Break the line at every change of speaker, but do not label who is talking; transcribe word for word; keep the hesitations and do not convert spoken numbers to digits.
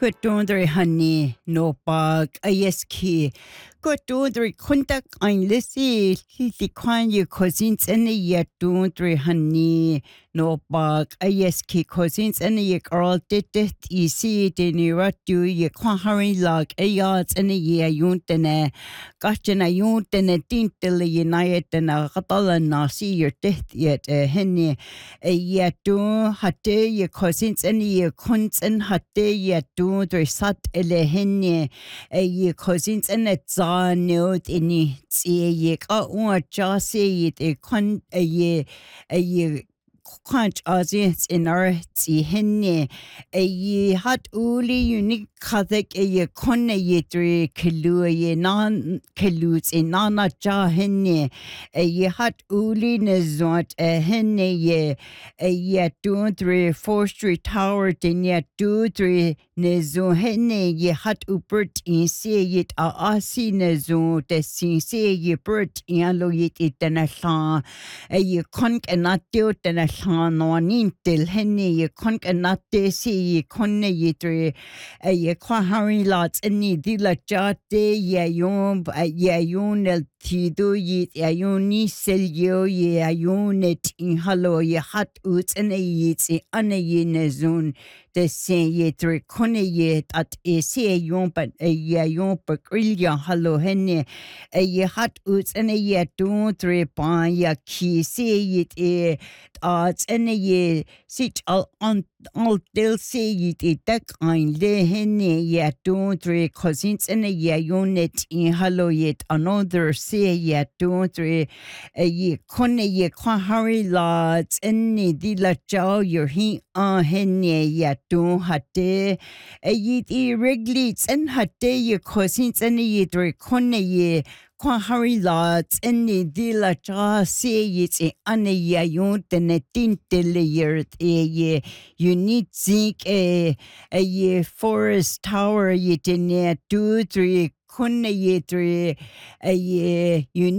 Gudundri honey, no bug, a yes key. Gudundri contact ein lissy, lily quan you cousins and a yet dundri honey, no bug, a yes key cousins and a girl did it easy, then you rat you, ye quan hurry log, a yards and a year yuntene, gotcha yuntene, dintilly united and a catalan nasi your death yet a henny, a yet do, hatte ye cousins and ye cons and hatte yet do, there sat ele henny, a ye cousins and a za note any see ye ka or just say it a con a ye a ye quanch as it's in our see henne a ye hat uli unique kathik a ye conne ye three kilu ye non kilus in nana ja henne a ye hat uli nezot a henne ye a ye two three four street tower then ye two three nezo henne ye hat upert in say it a asi nezo de sin say ye bert in lo yit it den a sa a ye conk and not do den a no nintil henne ye conk and not de see ye conne ye three a ye qua harry lots and need la jate ye yom a ye yonel tido ye a yoni sel yo ye a yonet in hallo ye hat uts and a yits ane ye nezon de say ye three conne ye at a say yon but a ye yon per grillion hallo henne a ye hat uts and a ye two three pan ya ki say it a arts and a ye sit all on all they'll say it a deck ein le henne ye two three cousins and a ye unit in hallo yet another say ye two three a ye conne ye qua harry lots and di la chow your he on henne ye two hatte a ye e reglits and hatte ye cousins and a ye three conne ye qua harry lots and di la chow say it's a ane ye yon the tintel year a ye you need zinc a a ye forest tower ye ten two three conne ye three a ye you